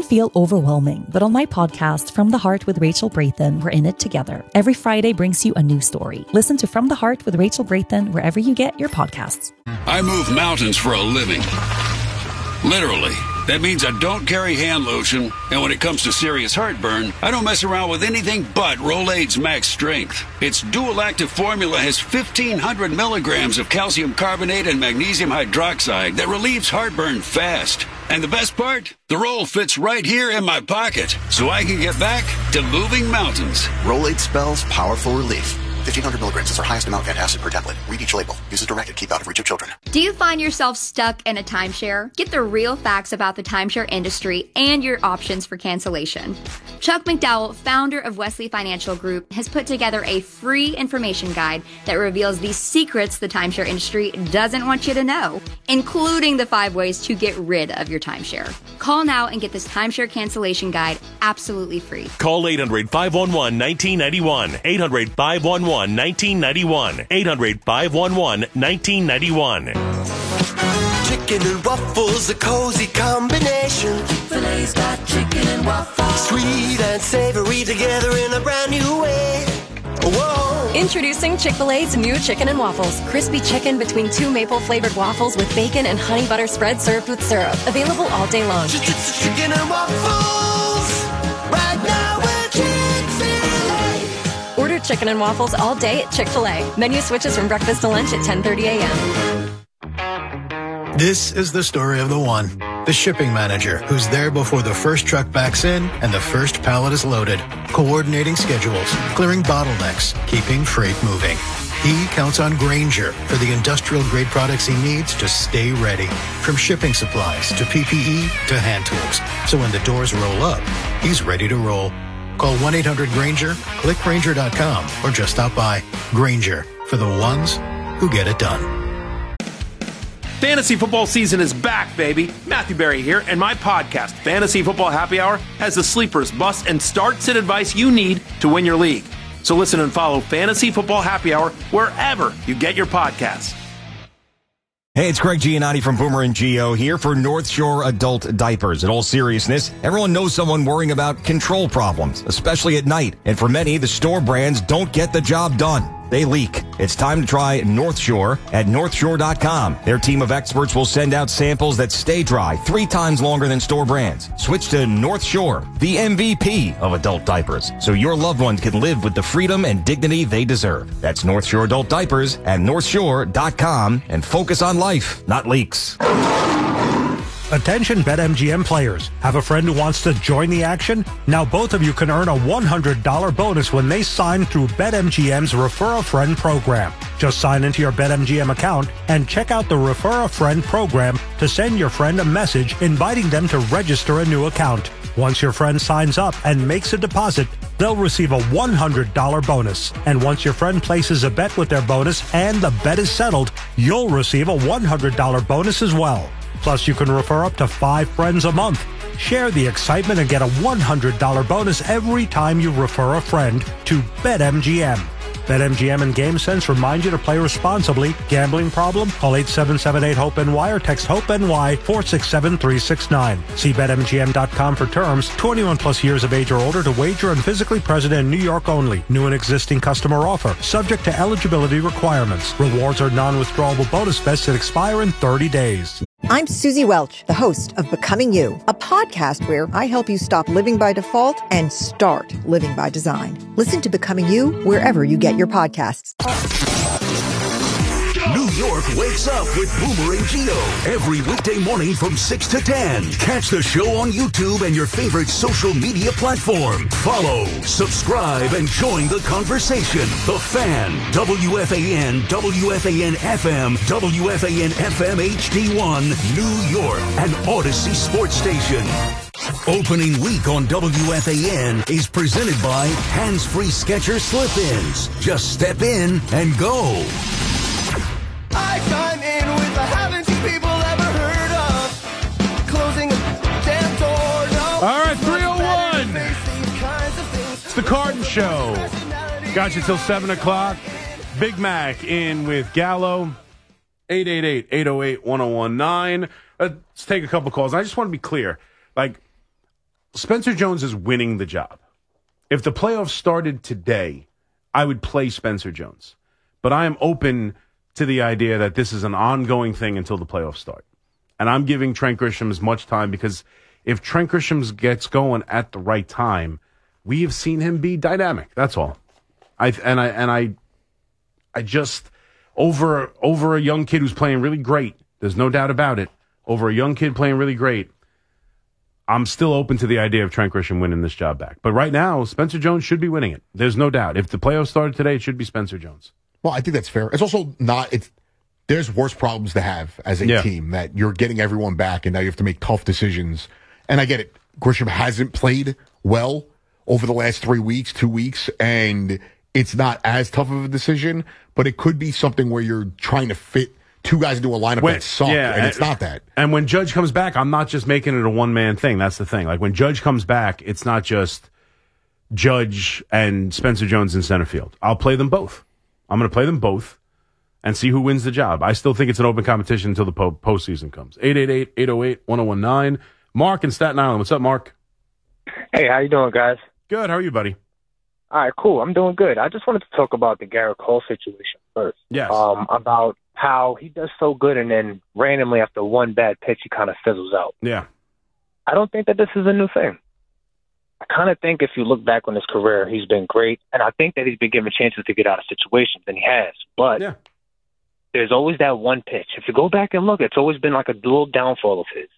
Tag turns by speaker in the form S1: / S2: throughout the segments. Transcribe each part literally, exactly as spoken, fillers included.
S1: feel overwhelming, but on my podcast, From the Heart with Rachel Brathen, we're in it together. Every Friday brings you a new story. Listen to From the Heart with Rachel Brathen wherever you get your podcasts.
S2: I move mountains for a living. Literally. That means I don't carry hand lotion, and when it comes to serious heartburn, I don't mess around with anything but Rolaids Max Strength. Its dual-active formula has fifteen hundred milligrams of calcium carbonate and magnesium hydroxide that relieves heartburn fast. And the best part? The roll fits right here in my pocket, so I can get back to moving mountains.
S3: Rolaids spells powerful relief. fifteen hundred milligrams is our highest amount of antacid per tablet. Read each label. Use as directed. Keep out of reach of children.
S4: Do you find yourself stuck in a timeshare? Get the real facts about the timeshare industry and your options for cancellation. Chuck McDowell, founder of Wesley Financial Group, has put together a free information guide that reveals the secrets the timeshare industry doesn't want you to know, including the five ways to get rid of your timeshare. Call now and get this timeshare cancellation guide absolutely free.
S5: Call eight hundred, five one one, one nine nine one. eight hundred, five one one, one nine nine one. eight hundred, five one one, one nine nine one.
S6: Chicken and waffles, a cozy combination. Chick-fil-A's got chicken and waffles. Sweet and savory together in a brand new way. Whoa.
S7: Introducing Chick-fil-A's new chicken and waffles. Crispy chicken between two maple-flavored waffles with bacon and honey butter spread served with syrup. Available all day long.
S6: Chicken and waffles. Right now we're Chick-fil-A.
S7: Order chicken and waffles all day at Chick-fil-A. Menu switches from breakfast to lunch at ten thirty a.m.
S8: This is the story of the one. The shipping manager who's there before the first truck backs in and the first pallet is loaded, coordinating schedules, clearing bottlenecks, keeping freight moving. He counts on Grainger for the industrial-grade products he needs to stay ready, from shipping supplies to P P E to hand tools. So when the doors roll up, he's ready to roll. Call one eight hundred Grainger, click Grainger dot com, or just stop by. Grainger, for the ones who get it done.
S9: Fantasy football season is back, baby. Matthew Berry here, and my podcast, Fantasy Football Happy Hour, has the sleepers, busts, and start-sit advice you need to win your league. So listen and follow Fantasy Football Happy Hour wherever you get your podcasts.
S10: Hey, it's Greg Giannotti from Boomer and Geo here for North Shore Adult Diapers. In all seriousness, everyone knows someone worrying about control problems, especially at night. And for many, the store brands don't get the job done. They leak. It's time to try North Shore at north shore dot com. Their team of experts will send out samples that stay dry three times longer than store brands. Switch to North Shore, the M V P of adult diapers, so your loved ones can live with the freedom and dignity they deserve. That's North Shore Adult Diapers at north shore dot com, and focus on life, not leaks.
S11: Attention BetMGM players. Have a friend who wants to join the action? Now both of you can earn a one hundred dollars bonus when they sign through BetMGM's Refer a Friend program. Just sign into your BetMGM account and check out the Refer a Friend program to send your friend a message inviting them to register a new account. Once your friend signs up and makes a deposit, they'll receive a one hundred dollars bonus. And once your friend places a bet with their bonus and the bet is settled, you'll receive a one hundred dollars bonus as well. Plus, you can refer up to five friends a month. Share the excitement and get a one hundred dollars bonus every time you refer a friend to BetMGM. BetMGM and GameSense remind you to play responsibly. Gambling problem? Call eight seven seven eight hope N Y or text HOPE-NY four six seven three six nine. See Bet M G M dot com for terms. twenty-one plus years of age or older to wager and physically present in New York only. New and existing customer offer. Subject to eligibility requirements. Rewards are non-withdrawable bonus bets that expire in thirty days.
S12: I'm Susie Welch, the host of Becoming You, a podcast where I help you stop living by default and start living by design. Listen to Becoming You wherever you get your podcasts.
S13: New York wakes up with Boomer and Geo every weekday morning from six to ten. Catch the show on YouTube and your favorite social media platform. Follow, subscribe, and join the conversation. The Fan, W F A N, W F A N F M, W F A N F M H D one, New York, and Odyssey Sports Station. Opening week on W F A N is presented by Hands-Free Skechers Slip-Ins. Just step in and go.
S6: I chime in with a haven't you people ever heard of closing a damn door? No.
S9: All right, three oh one. It's the Carton Show. Got you till seven o'clock. Big Mac in with Gallo. eight eight eight, eight oh eight, one oh one nine. Let's take a couple calls. I just want to be clear. Like,
S14: Spencer Jones is winning the job. If the playoffs started today, I would play Spencer Jones. But I am open to the idea that this is an ongoing thing until the playoffs start. And I'm giving Trent Grisham as much time because if Trent Grisham gets going at the right time, we have seen him be dynamic. That's all. I and I and I I just over over a young kid who's playing really great. There's no doubt about it. Over a young kid playing really great. I'm still open to the idea of Trent Grisham winning this job back. But right now, Spencer Jones should be winning it. There's no doubt. If the playoffs started today, it should be Spencer Jones.
S15: Well, I think that's fair. It's also not, it's, there's worse problems to have as a
S14: Yeah.
S15: team, that you're getting everyone back and now you have to make tough decisions. And I get it. Grisham hasn't played well over the last three weeks, two weeks, and it's not as tough of a decision, but it could be something where you're trying to fit two guys into a lineup
S14: When-
S15: that suck,
S14: yeah,
S15: and it's not that.
S14: And when Judge comes back, I'm not just making it a one-man thing. That's the thing. Like, when Judge comes back, it's not just Judge and Spencer Jones in center field. I'll play them both. I'm going to play them both and see who wins the job. I still think it's an open competition until the po- postseason comes. eight eight eight, eight oh eight, one oh one nine. Mark in Staten Island. What's up, Mark?
S16: Hey, how you doing, guys?
S14: Good. How are you, buddy?
S16: All right, cool. I'm doing good. I just wanted to talk about the Garrett Cole situation first.
S14: Yes.
S16: Um, about how he does so good and then randomly after one bad pitch, he kind of fizzles out.
S14: Yeah.
S16: I don't think that this is a new thing. I kind of think if you look back on his career, he's been great. And I think that he's been given chances to get out of situations, and he has. But
S14: yeah.
S16: there's always that one pitch. If you go back and look, it's always been like a dual downfall of his.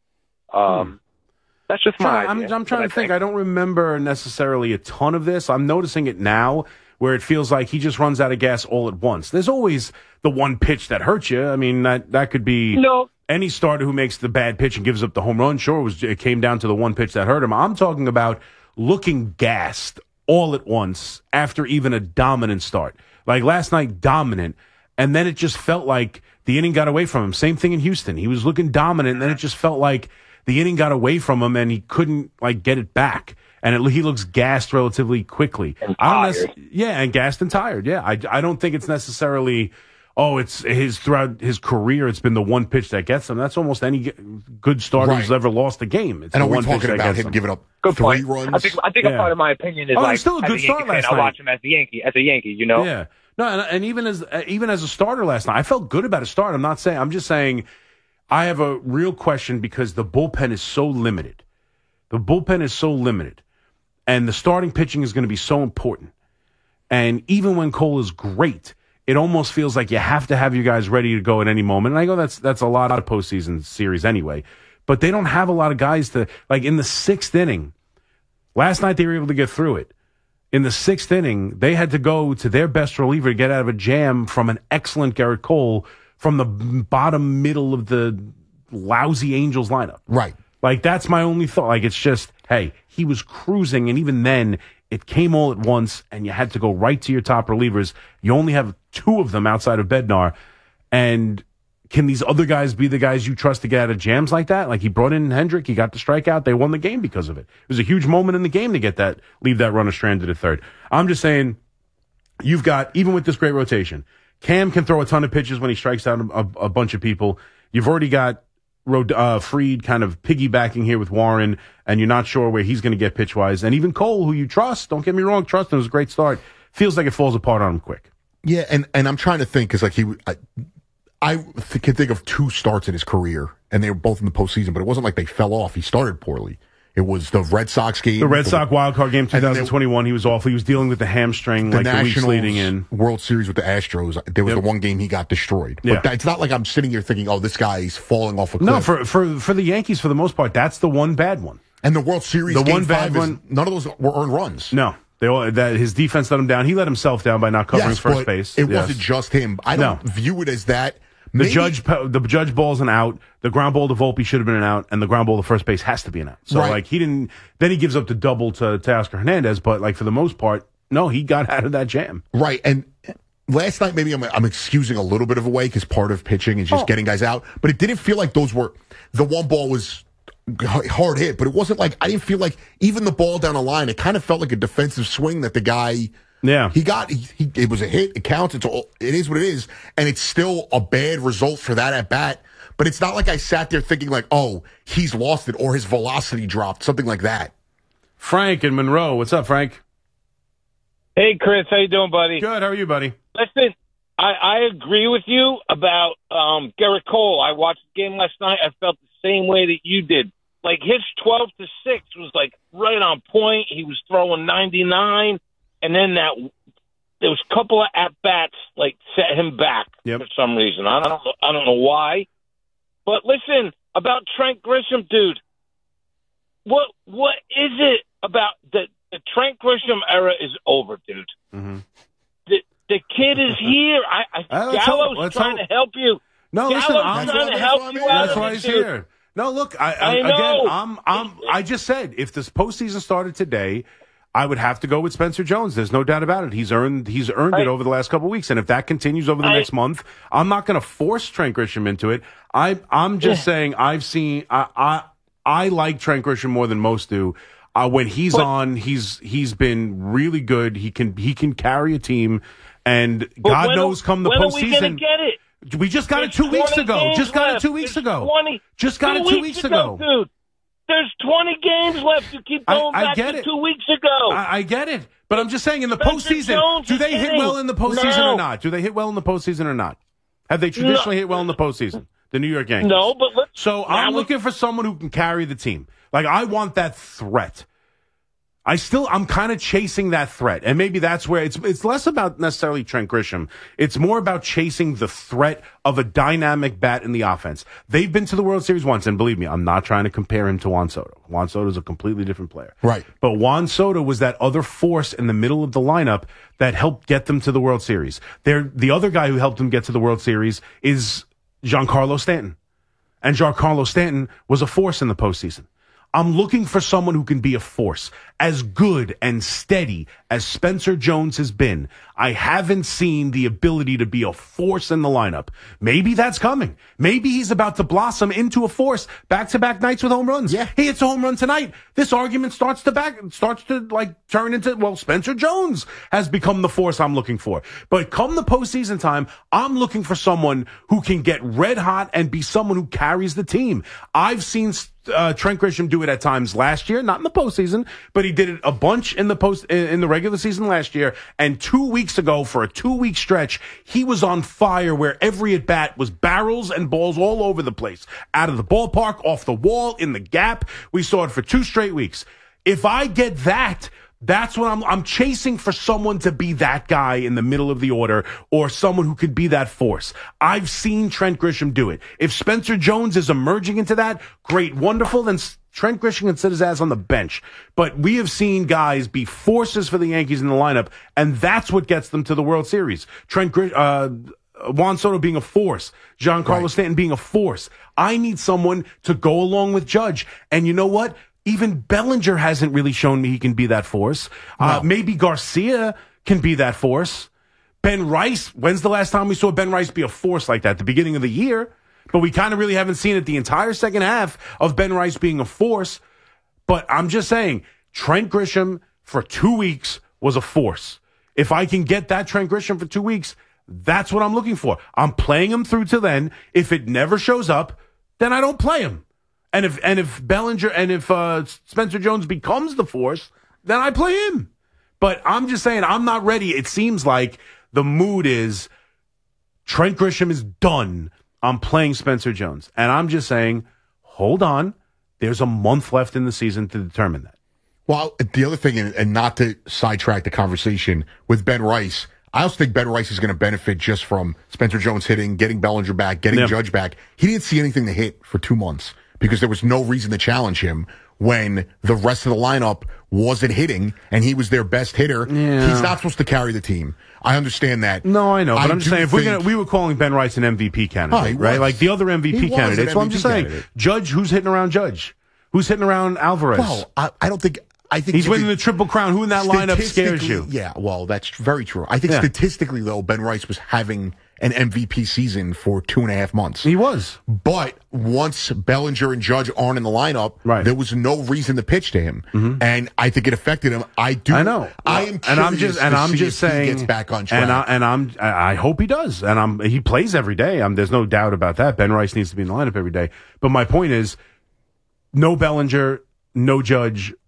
S16: Um,
S14: Hmm.
S16: That's just my
S14: I'm,
S16: idea.
S14: I'm trying
S16: What
S14: to
S16: I
S14: think. I don't remember necessarily a ton of this. I'm noticing it now where it feels like he just runs out of gas all at once. There's always the one pitch that hurts you. I mean, that, that could be
S16: no.
S14: any starter who makes the bad pitch and gives up the home run. Sure, it, was, it came down to the one pitch that hurt him. I'm talking about looking gassed all at once after even a dominant start. Like last night, dominant, and then it just felt like the inning got away from him. Same thing in Houston. He was looking dominant, and then it just felt like the inning got away from him, and he couldn't like get it back. And it, he looks gassed relatively quickly.
S16: And
S14: I don't
S16: tired.
S14: nec- yeah, and gassed and tired. Yeah, I, I don't think it's necessarily, oh, it's his throughout his career, it's been the one pitch that gets him. That's almost any g- good starter who's
S15: Right.
S14: ever lost a game. It's
S15: And
S14: the
S15: are we
S14: one pitch
S15: talking
S14: that
S15: about
S14: gets
S15: him
S14: them.
S15: giving up
S16: Good
S15: three
S16: point.
S15: runs?
S16: I think I think
S14: Yeah.
S16: a part of my opinion is
S14: Oh,
S16: like
S14: he's still a
S16: as
S14: good
S16: Yankee
S14: start
S16: fan,
S14: last
S16: I
S14: night.
S16: watch him as the Yankee, as a Yankee, you know.
S14: Yeah. No, and, and even as uh, even as a starter last night, I felt good about his start. I'm not saying. I'm just saying I have a real question because the bullpen is so limited. The bullpen is so limited, and the starting pitching is going to be so important. And even when Cole is great, it almost feels like you have to have you guys ready to go at any moment. And I go, that's that's a lot of postseason series anyway. But they don't have a lot of guys to, like in the sixth inning. Last night they were able to get through it. In the sixth inning, they had to go to their best reliever to get out of a jam from an excellent Garrett Cole from the bottom middle of the lousy Angels lineup.
S15: Right.
S14: Like, that's my only thought. Like, it's just, hey, he was cruising, and even then, it came all at once, and you had to go right to your top relievers. You only have two of them outside of Bednar. And can these other guys be the guys you trust to get out of jams like that? Like, he brought in Hendrick, he got the strikeout, they won the game because of it. It was a huge moment in the game to get that, leave that runner stranded at third. I'm just saying, you've got, even with this great rotation, Cam can throw a ton of pitches when he strikes out a, a, a bunch of people. You've already got Rod, uh, Fried kind of piggybacking here with Warren, and you're not sure where he's going to get pitch-wise. And even Cole, who you trust, don't get me wrong, trust him, it was a great start, feels like it falls apart on him quick.
S15: Yeah, and, and I'm trying to think because like he, I, I th- can think of two starts in his career, and they were both in the postseason, but it wasn't like they fell off. He started poorly. It was the Red Sox game.
S14: The Red Sox wild card game,
S15: and then
S14: twenty twenty-one, he was awful. He was dealing with the hamstring
S15: the
S14: like the weeks
S15: Nationals
S14: leading in.
S15: World Series with the Astros. There was
S14: Yep.
S15: the one game he got destroyed.
S14: Yeah.
S15: But that, it's not like I'm sitting here thinking, oh, this guy's falling off a cliff.
S14: No, for, for, for the Yankees, for the most part, that's the one bad one.
S15: And the World Series,
S14: The
S15: game
S14: one bad
S15: five is-
S14: one-
S15: none of those were earned runs.
S14: No. They all, that his defense let him down. He let himself down by not covering
S15: Yes,
S14: first
S15: but
S14: base.
S15: it
S14: Yes.
S15: wasn't just him. I don't
S14: No.
S15: view it as that.
S14: The
S15: Maybe-
S14: judge, the judge ball's an out. The ground ball to Volpe should have been an out, and the ground ball to first base has to be an out. So
S15: Right.
S14: like he didn't. Then he gives up the double to Teoscar Hernandez, but like for the most part, no, he got out of that jam.
S15: Right. And last night, maybe I'm, I'm excusing a little bit of a way because part of pitching is just
S14: Oh.
S15: getting guys out. But it didn't feel like those were the one ball was h- hard hit, but it wasn't like I didn't feel like even the ball down the line. It kind of felt like a defensive swing that the guy.
S14: Yeah,
S15: he got. He, he, it was a hit. It counts. It's all. It is what it is, and it's still a bad result for that at bat. But it's not like I sat there thinking like, oh, he's lost it or his velocity dropped, something like that.
S14: Frank in Monroe. What's up, Frank?
S17: Hey, Chris. How you doing, buddy?
S14: Good. How are you, buddy?
S17: Listen, I, I agree with you about um, Garrett Cole. I watched the game last night. I felt the same way that you did. Like, his twelve to six was, like, right on point. He was throwing ninety-nine, and then that there was a couple of at-bats, like, set him back
S14: yep.
S17: for some reason. I don't know, I don't know why. But listen, about Trent Grisham, dude, what what is it about the, the Trent Grisham era is over, dude.
S14: Mm-hmm.
S17: The, the kid is here. I, I
S14: Uh, let's
S17: Gallo's
S14: hope. Let's
S17: trying
S14: hope.
S17: to help you.
S14: No,
S17: Gallo's
S14: listen, I'm
S17: trying to help you out.
S14: That's why he's here. No, look, I, I,
S17: I know.
S14: again, I'm, I'm, I just said if this postseason started today, I would have to go with Spencer Jones. There's no doubt about it. He's earned, he's earned
S17: I,
S14: it over the last couple of weeks, and if that continues over the
S17: I,
S14: next month, I'm not going to force Trent Grisham into it. I, I'm just
S17: yeah.
S14: saying I've seen, I, I, I like Trent Grisham more than most do. Uh, when he's
S17: but,
S14: on, he's he's been really good. He can he can carry a team, and God
S17: when,
S14: knows, come the
S17: when
S14: postseason.
S17: When are we going to get it?
S14: We just got
S17: There's
S14: it two weeks ago. Just got
S17: left.
S14: it two weeks
S17: There's
S14: ago.
S17: twenty,
S14: just got
S17: two
S14: it two
S17: weeks,
S14: weeks
S17: ago,
S14: ago.
S17: dude. There's twenty games left. You keep going
S14: I, I
S17: back
S14: get
S17: to
S14: it.
S17: two weeks ago.
S14: I, I get it, but I'm just saying in the
S17: Spencer
S14: postseason,
S17: Jones
S14: do
S17: is
S14: they hit
S17: hitting.
S14: well in the postseason
S17: No.
S14: or not? Do they hit well in the postseason or not? Have they traditionally
S17: No.
S14: hit well in the postseason? The New York Yankees.
S17: No, but let's,
S14: so I'm
S17: we,
S14: looking for someone who can carry the team. Like I want that threat. I still, I'm kind of chasing that threat. And maybe that's where it's, it's less about necessarily Trent Grisham. It's more about chasing the threat of a dynamic bat in the offense. They've been to the World Series once, and believe me, I'm not trying to compare him to Juan Soto. Juan Soto is a completely different player.
S15: Right.
S14: But Juan Soto was that other force in the middle of the lineup that helped get them to the World Series. They're, the other guy who helped them get to the World Series is Giancarlo Stanton. And Giancarlo Stanton was a force in the postseason. I'm looking for someone who can be a force. As good and steady as Spencer Jones has been, I haven't seen the ability to be a force in the lineup. Maybe that's coming. Maybe he's about to blossom into a force. Back-to-back nights with home runs.
S15: Yeah.
S14: Hey, it's a home run tonight. This argument starts to back, starts to like turn into, well, Spencer Jones has become the force I'm looking for. But come the postseason time, I'm looking for someone who can get red hot and be someone who carries the team. I've seen uh, Trent Grisham do it at times last year, not in the postseason, but he did it a bunch in the post in the regular season last year. And two weeks ago, for a two-week stretch, he was on fire where every at bat was barrels and balls all over the place, out of the ballpark, off the wall, in the gap. We saw it for two straight weeks. If I get that, that's what I'm, I'm chasing for someone to be that guy in the middle of the order or someone who could be that force. I've seen Trent Grisham do it. If Spencer Jones is emerging into that, great, wonderful, then Trent Grisham can sit his ass on the bench. But we have seen guys be forces for the Yankees in the lineup, and that's what gets them to the World Series. Trent Grish, uh, Juan Soto being a force, Giancarlo right. Stanton being a force. I need someone to go along with Judge. And you know what? Even Bellinger hasn't really shown me he can be that force. No. Uh, maybe Garcia can be that force. Ben Rice, when's the last time we saw Ben Rice be a force like that? The beginning of the year. But we kind of really haven't seen it the entire second half of Ben Rice being a force. But I'm just saying, Trent Grisham for two weeks was a force. If I can get that Trent Grisham for two weeks, that's what I'm looking for. I'm playing him through to then. If it never shows up, then I don't play him. And if and if Bellinger and if uh, Spencer Jones becomes the force, then I play him. But I'm just saying, I'm not ready. It seems like the mood is Trent Grisham is done. I'm playing Spencer Jones. And I'm just saying, hold on. There's a month left in the season to determine that.
S15: Well, the other thing, and not to sidetrack the conversation with Ben Rice, I also think Ben Rice is going to benefit just from Spencer Jones hitting, getting Bellinger back, getting
S14: Yep.
S15: Judge back. He didn't see anything to hit for two months because there was no reason to challenge him when the rest of the lineup wasn't hitting and he was their best hitter.
S14: Yeah.
S15: He's not supposed to carry the team. I understand that.
S14: No, I know, but
S15: I
S14: I'm just
S15: do
S14: saying, if we're
S15: think-
S14: gonna, we were calling Ben Rice an M V P candidate,
S15: Oh, he
S14: right?
S15: was.
S14: Like the other M V P
S15: He was an
S14: candidates. So I'm
S15: M V P
S14: just saying,
S15: candidate.
S14: Judge, who's hitting around Judge? Who's hitting around Alvarez?
S15: Well, I, I don't think. I think
S14: He's
S15: if
S14: winning
S15: it-
S14: the Triple Crown. Who in that lineup scares you?
S15: Statistically, Yeah, well, that's very true. I think
S14: Yeah.
S15: statistically, though, Ben Rice was having an M V P season for two and a half months.
S14: He was.
S15: But once Bellinger and Judge aren't in the lineup, right. there was no reason to pitch to him. Mm-hmm. And I think it affected him. I do.
S14: I know.
S15: I am
S14: and I'm just and I'm just saying
S15: he gets back on track.
S14: And, I, and I'm I hope he does. And I'm he plays every day. I'm, there's no doubt about that. Ben Rice needs to be in the lineup every day. But my point is, no Bellinger, no Judge.